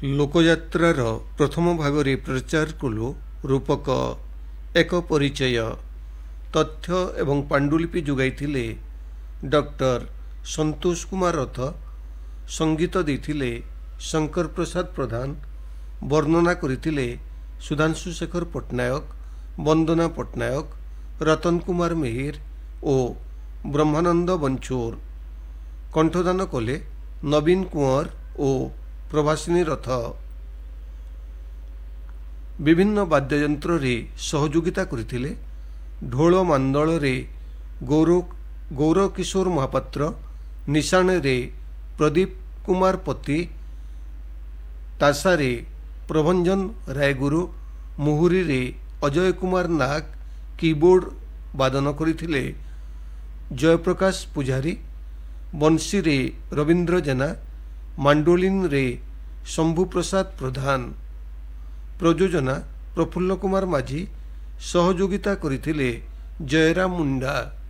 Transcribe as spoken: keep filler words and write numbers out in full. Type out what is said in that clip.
ଲୋକଯାତ୍ରାର ପ୍ରଥମ ଭାଗରେ ପ୍ରଚାର କଲୁ ରୂପକ ଏକ ପରିଚୟ ତଥ୍ୟ ଏବଂ ପାଣ୍ଡୁଲିପି ଯୋଗାଇଥିଲେ ଡକ୍ଟର ସନ୍ତୋଷ କୁମାର ରଥ, ସଙ୍ଗୀତ ଦେଇଥିଲେ ଶଙ୍କର ପ୍ରସାଦ ପ୍ରଧାନ, ବର୍ଣ୍ଣନା କରିଥିଲେ ସୁଧାଂଶୁ ଶେଖର ପଟ୍ଟନାୟକ, ବନ୍ଦନା ପଟ୍ଟନାୟକ, ରତନ କୁମାର ମେହେର ଓ ବ୍ରହ୍ମାନନ୍ଦ ବଞ୍ଚୋର। କଣ୍ଠଦାନ କଲେ ନବୀନ କୁଁୱର ଓ ପ୍ରଭାସିନୀ ରଥ। ବିଭିନ୍ନ ବାଦ୍ୟଯନ୍ତ୍ରରେ ସହଯୋଗିତା କରିଥିଲେ ଢୋଳ ମାନ୍ଦଳରେ ଗୌର ଗୌରକିଶୋର ମହାପାତ୍ର, ନିଶାଣରେ ପ୍ରଦୀପ କୁମାର ପତି, ତାସାରେ ପ୍ରଭଞ୍ଜନ ରାୟଗୁରୁ, ମୁହୁରୀରେ ଅଜୟ କୁମାର ନାଗ, କିବୋର୍ଡ ବାଦନ କରିଥିଲେ ଜୟପ୍ରକାଶ ପୂଜାରୀ, ବଂଶୀରେ ରବୀନ୍ଦ୍ର ଜେନା, ମାଣ୍ଡୋଲିନରେ ଶମ୍ଭୁ ପ୍ରସାଦ ପ୍ରଧାନ। ପ୍ରଯୋଜନା ପ୍ରଫୁଲ୍ଲ କୁମାର ମାଝୀ, ସହଯୋଗିତା କରିଥିଲେ ଜୟରାମ ମୁଣ୍ଡା।